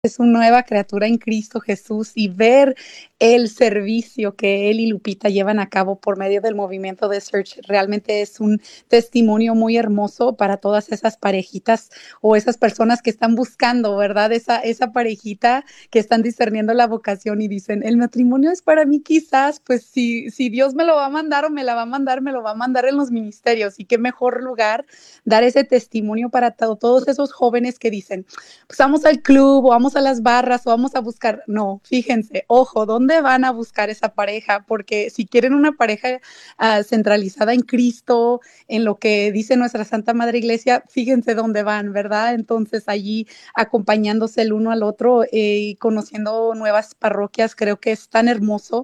es una nueva criatura en Cristo Jesús y ver el servicio que él y Lupita llevan a cabo por medio del movimiento de Search realmente es un testimonio muy hermoso para todas esas parejitas o esas personas que están buscando, ¿verdad? Esa parejita que están discerniendo la vocación y dicen, el matrimonio es para mí quizás, pues si Dios me lo va a mandar o me la va a mandar, me lo va a mandar en los ministerios y qué mejor lugar dar ese testimonio para todos esos jóvenes que dicen, pues vamos al club o vamos a las barras o vamos a buscar. No, fíjense, ojo, ¿dónde van a buscar esa pareja? Porque si quieren una pareja centralizada en Cristo, en lo que dice nuestra Santa Madre Iglesia, fíjense dónde van, ¿verdad? Entonces allí acompañándose el uno al otro y conociendo nuevas parroquias, creo que es tan hermoso.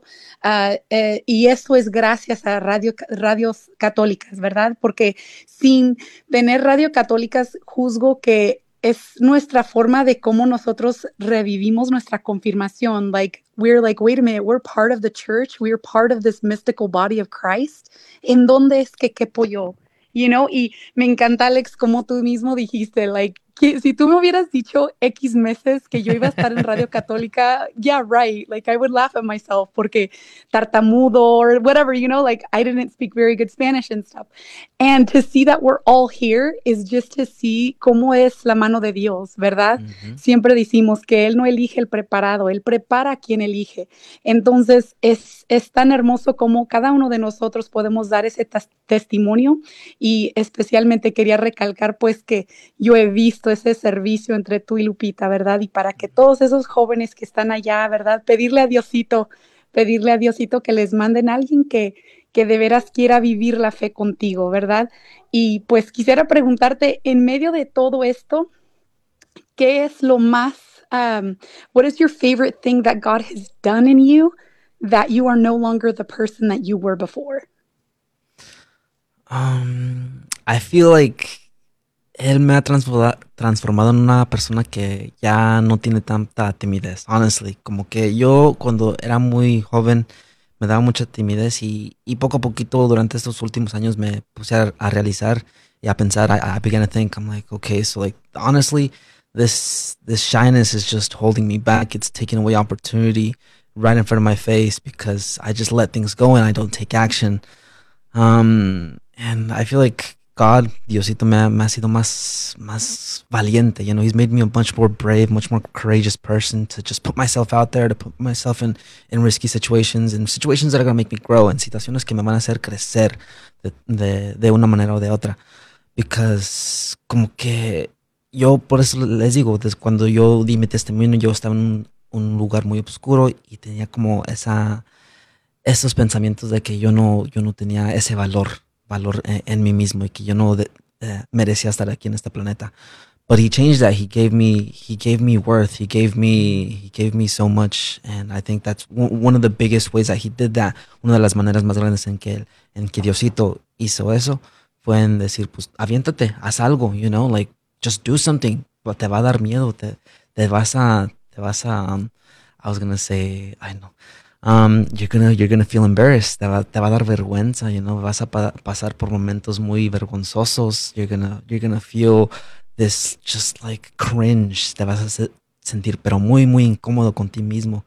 Y eso es gracias a radios católicas, ¿verdad? Porque sin tener radio católicas, juzgo que es nuestra forma de cómo nosotros revivimos nuestra confirmación. Like, we're like, wait a minute, we're part of the church, we're part of this mystical body of Christ. ¿En dónde es que quepo yo? You know, y me encanta, Alex, como tú mismo dijiste, like, que si tú me hubieras dicho X meses que yo iba a estar en Radio Católica, yeah, right, like, I would laugh at myself porque tartamudo or whatever, you know, like, I didn't speak very good Spanish and stuff. And to see that we're all here is just to see cómo es la mano de Dios, ¿verdad? Mm-hmm. Siempre decimos que Él no elige el preparado, Él prepara a quien elige. Entonces, es tan hermoso como cada uno de nosotros podemos dar ese testimonio y especialmente quería recalcar pues que yo he visto ese servicio entre tú y Lupita, ¿verdad? Y para que todos esos jóvenes que están allá, ¿verdad? Pedirle a Diosito que les manden a alguien que de veras quiera vivir la fe contigo, ¿verdad? Y pues quisiera preguntarte, en medio de todo esto, ¿qué es lo más, what is your favorite thing that God has done in you that you are no longer the person that you were before? I feel like él me ha transformado en una persona que ya no tiene tanta timidez, honestly. Como que yo cuando era muy joven me daba mucha timidez y poco a poquito durante estos últimos años me puse a realizar y a pensar. I began to think, I'm like, okay, so like honestly, this shyness is just holding me back. It's taking away opportunity right in front of my face because I just let things go and I don't take action. And I feel like God, Diosito, me ha sido más valiente. You know, He's made me a much more brave, much more courageous person to just put myself out there, to put myself in risky situations, in situations that are going to make me grow, en situaciones que me van a hacer crecer de una manera o de otra. Because, como que yo, por eso les digo, desde cuando yo di mi testimonio, yo estaba en un lugar muy oscuro y tenía como esos pensamientos de que yo no tenía ese valor en mí mismo y que yo no merecía estar aquí en este planeta. But he changed that. He gave me worth. He gave me so much. And I think that's one of the biggest ways that he did that. Una de las maneras más grandes en que Diosito hizo eso fue en decir, pues, aviéntate, haz algo, you know, like, just do something. Te va a dar miedo, te vas a, I was gonna say, I know, you're gonna feel embarrassed. Te va a dar vergüenza, you know. Vas a pasar por momentos muy vergonzosos. You're gonna feel this just like cringe. Te vas a sentir, pero muy incómodo con ti mismo.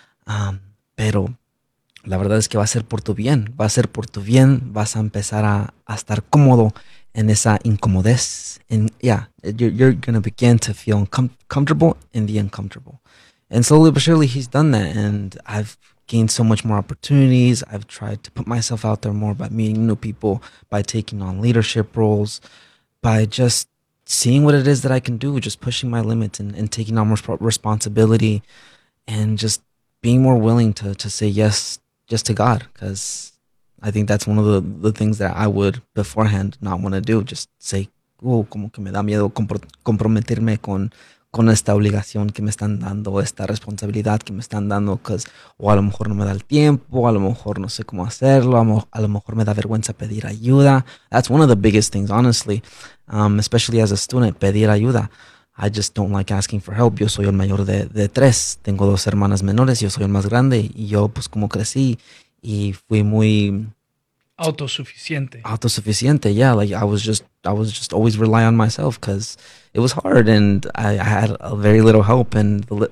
Pero la verdad es que va a ser por tu bien. Va a ser por tu bien. Vas a empezar a estar cómodo en esa incomodez. And yeah, you're gonna begin to feel comfortable in the uncomfortable. And slowly but surely, he's done that. And I've gained so much more opportunities. I've tried to put myself out there more by meeting new people, by taking on leadership roles, by just seeing what it is that I can do, just pushing my limits and taking on more responsibility and just being more willing to say yes just to God. Because I think that's one of the things that I would beforehand not want to do. Just say, oh, como que me da miedo comprometerme con esta obligación que me están dando, esta responsabilidad que me están dando, o a lo mejor no me da el tiempo, a lo mejor no sé cómo hacerlo, a lo mejor me da vergüenza pedir ayuda. That's one of the biggest things, honestly, especially as a student, pedir ayuda. I just don't like asking for help. Yo soy el mayor de tres, tengo dos hermanas menores, yo soy el más grande y yo pues como crecí y fui muy autosuficiente. Yeah, like I was just always rely on myself because it was hard and I had a very little help, and